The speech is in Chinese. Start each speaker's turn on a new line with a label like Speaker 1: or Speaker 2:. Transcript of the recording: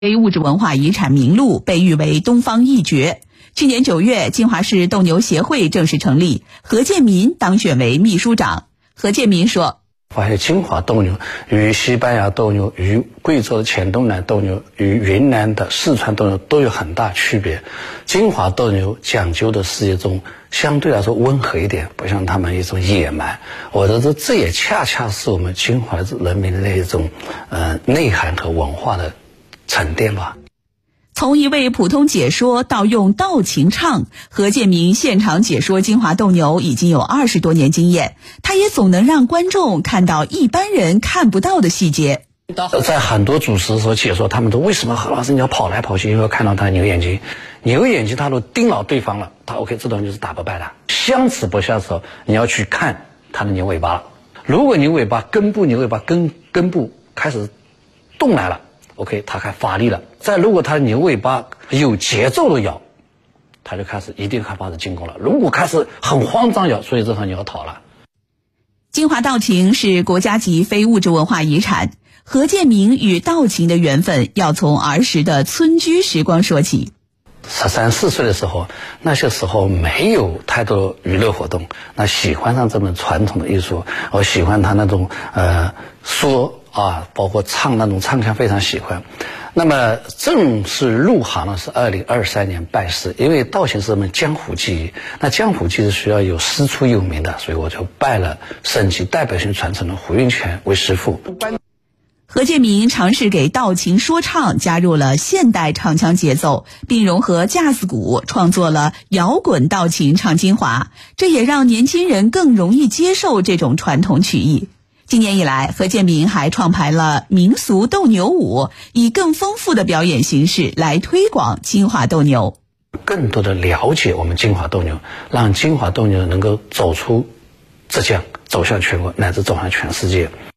Speaker 1: 非物质文化遗产名录，被誉为东方一绝。去年9月，金华市斗牛协会正式成立，何建民当选为秘书长。何建民说：“
Speaker 2: 发现金华斗牛与西班牙斗牛、与贵州的黔东南斗牛、与云南的四川斗牛都有很大区别。金华斗牛讲究的是一种相对来说温和一点，不像他们一种野蛮。我觉得这也恰恰是我们金华人民的一种内涵和文化的沉淀吧。”
Speaker 1: 从一位普通解说到用道情唱，何建民现场解说金华斗牛已经有20多年经验，他也总能让观众看到一般人看不到的细节。
Speaker 2: 在很多主持的时候解说，他们说为什么何老师你要跑来跑去，因为看到他的牛眼睛他都盯牢对方了，他 OK 这种就是打不败的。相持不下的时候，你要去看他的牛尾巴了。如果牛尾巴根部开始动来了，OK， 他还发力了。如果他的牛尾巴有节奏的摇，他就一定开始进攻了。如果开始很慌张摇，所以这场你要逃了。
Speaker 1: 金华道情是国家级非物质文化遗产，何建民与道情的缘分要从儿时的村居时光说起。
Speaker 2: 13、14岁的时候，那些时候没有太多娱乐活动，那喜欢上这门传统的艺术，我喜欢他那种说啊，包括唱那种唱腔非常喜欢。那么正式入行呢是2023年拜师，因为道情是我们江湖技艺，那江湖技艺是需要有师出有名的，所以我就拜了省级代表性传承的胡运全为师傅。
Speaker 1: 何建民尝试给道情说唱加入了现代唱腔节奏，并融合架子鼓，创作了摇滚道情唱金华，这也让年轻人更容易接受这种传统曲艺。今年以来，何建民还创排了民俗斗牛舞，以更丰富的表演形式来推广金华斗牛，
Speaker 2: 更多的了解我们金华斗牛，让金华斗牛能够走出浙江，走向全国，乃至走向全世界。